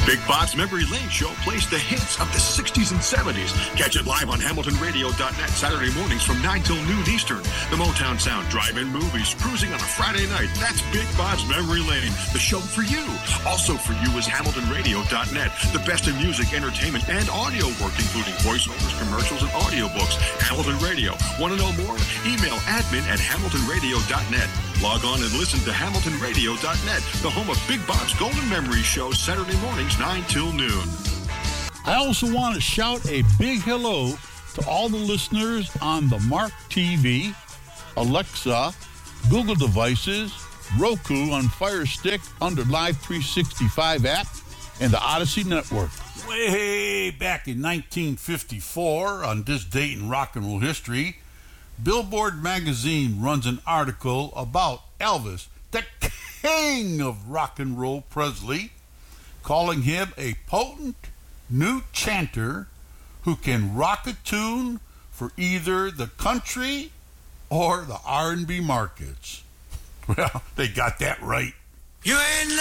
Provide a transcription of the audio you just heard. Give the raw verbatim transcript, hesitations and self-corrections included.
Big Bob's Memory Lane Show plays the hits of the sixties and seventies. Catch it live on Hamilton Radio dot net Saturday mornings from nine till noon Eastern. The Motown Sound drive-in movies cruising on a Friday night. That's Big Bob's Memory Lane, the show for you. Also for you is Hamilton Radio dot net, the best in music, entertainment, and audio work, including voiceovers, commercials, and audiobooks. Hamilton Radio. Want to know more? Email admin at Hamilton Radio dot net. Log on and listen to Hamilton Radio dot net, the home of Big Bob's Golden Memory Show, Saturday mornings, nine till noon. I also want to shout a big hello to all the listeners on the Mark T V, Alexa, Google devices, Roku on Fire Stick under Live three sixty-five app, and the Odyssey Network. Way back in nineteen fifty-four, on this date in rock and roll history, Billboard magazine runs an article about Elvis, the king of rock and roll Presley, calling him a potent new chanter who can rock a tune for either the country or the R and B markets. Well, they got that right. You ain't